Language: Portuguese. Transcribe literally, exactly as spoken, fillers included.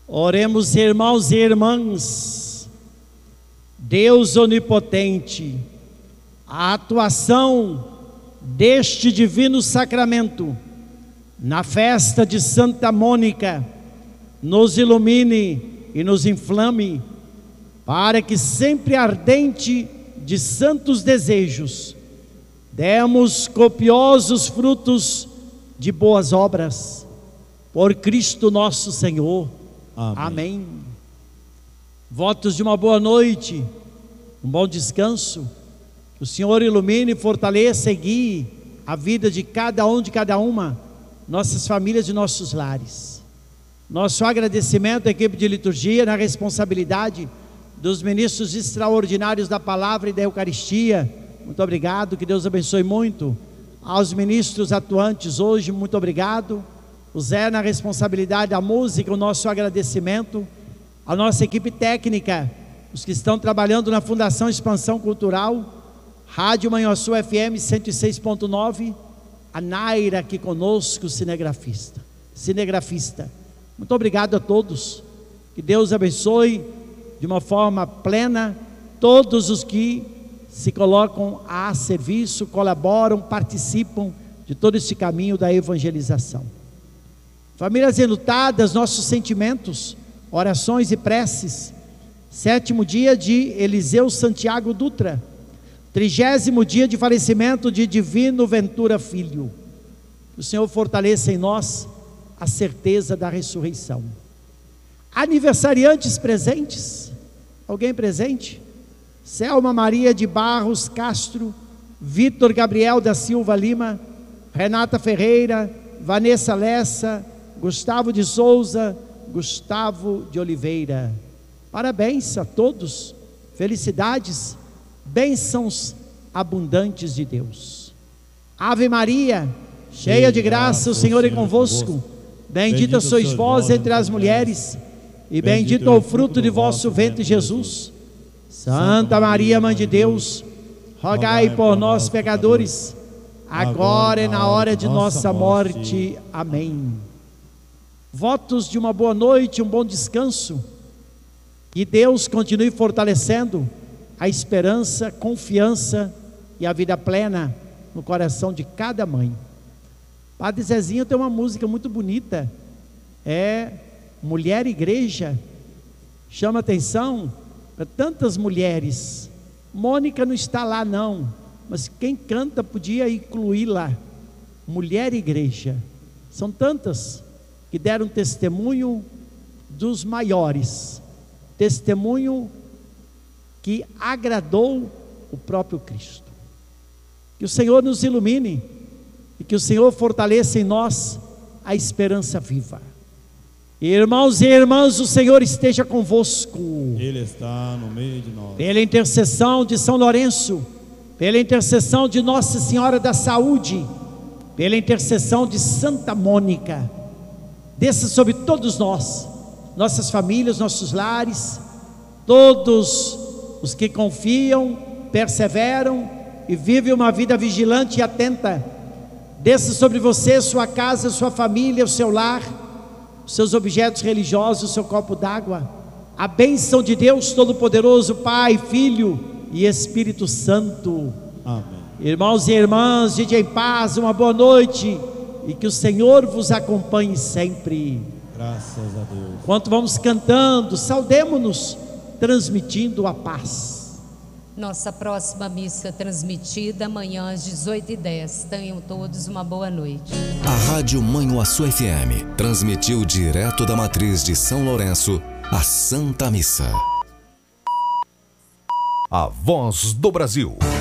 Oremos, irmãos e irmãs. Deus onipotente, a atuação deste divino sacramento na festa de Santa Mônica nos ilumine e nos inflame, para que sempre ardente de santos desejos demos copiosos frutos de boas obras, por Cristo nosso Senhor. Amém. Amém. Votos de uma boa noite, um bom descanso. Que o Senhor ilumine, fortaleça e guie a vida de cada um, de cada uma, nossas famílias e nossos lares. Nosso agradecimento à equipe de liturgia, na responsabilidade dos ministros extraordinários da palavra e da Eucaristia. Muito obrigado, que Deus abençoe muito. Aos ministros atuantes hoje, muito obrigado. O Zé na responsabilidade da música, o nosso agradecimento. A nossa equipe técnica, os que estão trabalhando na Fundação Expansão Cultural, Rádio Manhuaçu F M cento e seis ponto nove, a Naira aqui conosco, cinegrafista. Cinegrafista. Muito obrigado a todos. Que Deus abençoe de uma forma plena todos os que se colocam a serviço, colaboram, participam de todo esse caminho da evangelização. Famílias enlutadas, nossos sentimentos, orações e preces. Sétimo dia de Eliseu Santiago Dutra, trigésimo dia de falecimento de Divino Ventura Filho. Que o Senhor fortaleça em nós a certeza da ressurreição. Aniversariantes presentes. Alguém presente? Selma Maria de Barros Castro, Vitor Gabriel da Silva Lima, Renata Ferreira, Vanessa Lessa, Gustavo de Souza, Gustavo de Oliveira. Parabéns a todos, felicidades, bênçãos abundantes de Deus. Ave Maria, cheia de graça, o Senhor é convosco. Bendita sois vós entre as mulheres, e bendito é o fruto de vosso ventre, Jesus. Santa Maria, Mãe de Deus, rogai por nós, pecadores, agora e na hora de nossa morte. Amém. Votos de uma boa noite, um bom descanso. Que Deus continue fortalecendo a esperança, confiança e a vida plena no coração de cada mãe. Padre Zezinho tem uma música muito bonita, é Mulher Igreja. Chama atenção para tantas mulheres. Mônica não está lá não, mas quem canta podia incluí-la. Mulher Igreja. São tantas que deram testemunho dos maiores, testemunho que agradou o próprio Cristo. Que o Senhor nos ilumine e que o Senhor fortaleça em nós a esperança viva. Irmãos e irmãs, o Senhor esteja convosco. Ele está no meio de nós. Pela intercessão de São Lourenço, pela intercessão de Nossa Senhora da Saúde, pela intercessão de Santa Mônica, desça sobre todos nós, nossas famílias, nossos lares, todos os que confiam, perseveram e vivem uma vida vigilante e atenta. Desça sobre você, sua casa, sua família, o seu lar, os seus objetos religiosos, o seu copo d'água. A bênção de Deus Todo-Poderoso, Pai, Filho e Espírito Santo. Amém. Irmãos e irmãs, ide em paz, uma boa noite e que o Senhor vos acompanhe sempre. Graças a Deus. Enquanto vamos cantando, saudemo-nos, transmitindo a paz. Nossa próxima missa transmitida amanhã às dezoito e dez. Tenham todos uma boa noite. A Rádio Manhuaçu F M transmitiu direto da matriz de São Lourenço a Santa Missa. A Voz do Brasil.